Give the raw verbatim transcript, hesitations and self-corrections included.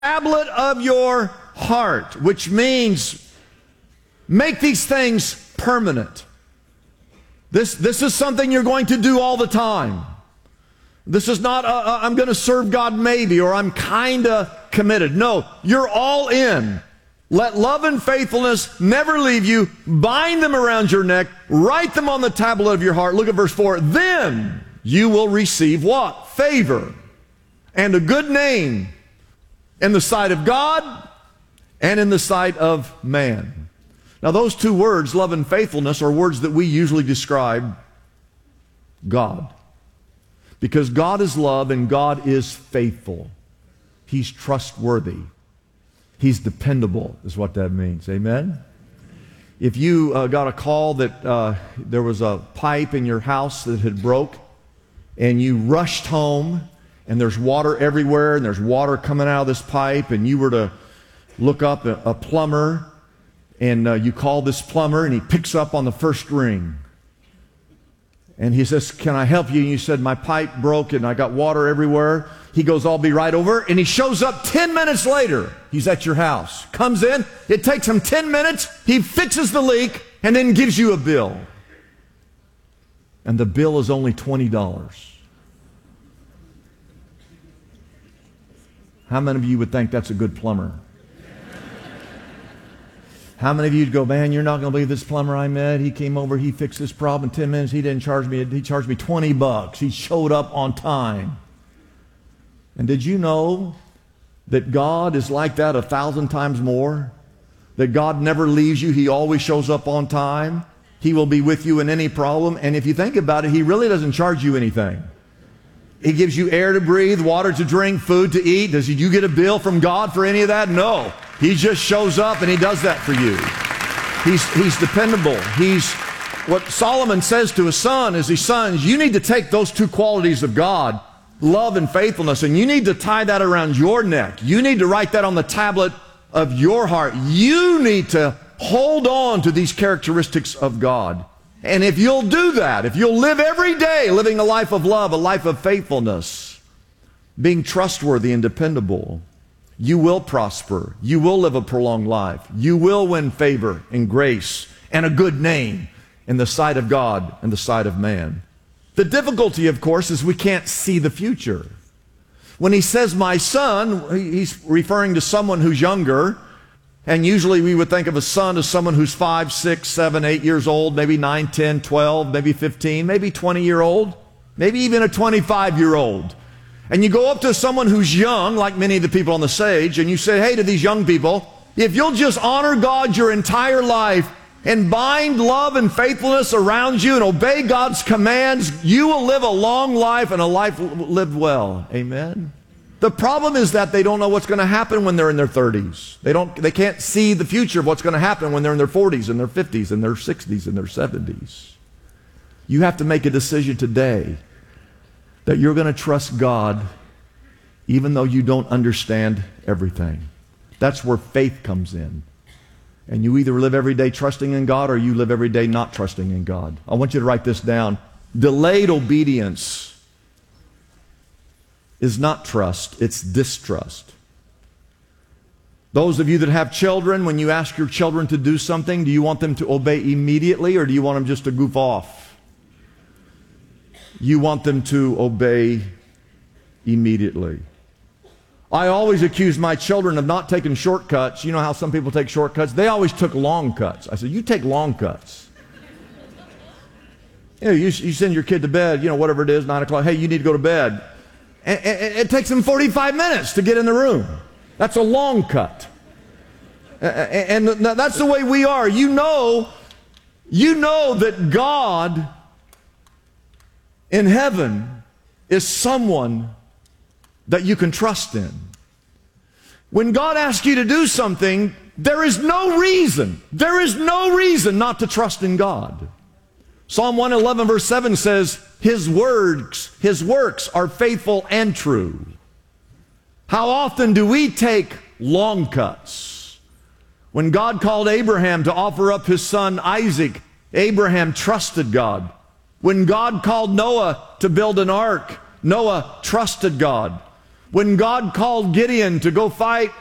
tablet of your heart, which means make these things permanent. This, this is something you're going to do all the time. This is not, uh, I'm going to serve God maybe, or I'm kind of committed. No, you're all in. Let love and faithfulness never leave you. Bind them around your neck. Write them on the tablet of your heart. Look at verse four. Then you will receive what? Favor and a good name in the sight of God and in the sight of man. Now those two words, love and faithfulness, are words that we usually describe God. Because God is love and God is faithful. He's trustworthy. He's dependable is what that means. Amen? If you uh, got a call that uh, there was a pipe in your house that had broke, and you rushed home, and there's water everywhere, and there's water coming out of this pipe, and you were to look up a, a plumber, and uh, you call this plumber, and he picks up on the first ring. And he says, can I help you? And you said, my pipe broke and I got water everywhere. He goes, I'll be right over. And he shows up ten minutes later. He's at your house. Comes in. It takes him ten minutes. He fixes the leak and then gives you a bill. And the bill is only twenty dollars. How many of you would think that's a good plumber? How many of you would go, man, you're not going to believe this plumber I met. He came over, he fixed this problem in ten minutes. He didn't charge me, he charged me twenty bucks. He showed up on time. And did you know that God is like that a thousand times more? That God never leaves you. He always shows up on time. He will be with you in any problem. And if you think about it, He really doesn't charge you anything. He gives you air to breathe, water to drink, food to eat. Does you get a bill from God for any of that? No. He just shows up and He does that for you. He's, he's dependable. He's, what Solomon says to his son is, his sons, you need to take those two qualities of God, love and faithfulness, and you need to tie that around your neck. You need to write that on the tablet of your heart. You need to hold on to these characteristics of God. And if you'll do that, if you'll live every day living a life of love, a life of faithfulness, being trustworthy and dependable, you will prosper. You will live a prolonged life. You will win favor and grace and a good name in the sight of God and the sight of man. The difficulty, of course, is we can't see the future. When He says, my son, He's referring to someone who's younger. And usually we would think of a son as someone who's five, six, seven, eight years old, maybe nine, ten, twelve, maybe fifteen, maybe twenty year old, maybe even a twenty-five year old. And you go up to someone who's young, like many of the people on the stage, and you say, hey, to these young people, if you'll just honor God your entire life and bind love and faithfulness around you and obey God's commands, you will live a long life and a life lived well. Amen? The problem is that they don't know what's going to happen when they're in their thirties. They don't, they can't see the future of what's going to happen when they're in their forties and their fifties and their sixties and their seventies. You have to make a decision today that you're going to trust God even though you don't understand everything. That's where faith comes in. And you either live every day trusting in God or you live every day not trusting in God. I want you to write this down. Delayed obedience is not trust, it's distrust. Those of you that have children, when you ask your children to do something, do you want them to obey immediately or do you want them just to goof off? You want them to obey immediately. I always accuse my children of not taking shortcuts. You know how some people take shortcuts? They always took long cuts. I said, you take long cuts. You know, you, you send your kid to bed, you know, whatever it is, nine o'clock. Hey, you need to go to bed. And, and it takes them forty-five minutes to get in the room. That's a long cut. And, and that's the way we are. You know, you know that God in heaven is someone that you can trust in. When God asks you to do something, there is no reason, there is no reason not to trust in God. Psalm one eleven verse seven says, His words, His works are faithful and true. How often do we take long cuts? When God called Abraham to offer up his son Isaac, Abraham trusted God. When God called Noah to build an ark, Noah trusted God. When God called Gideon to go fight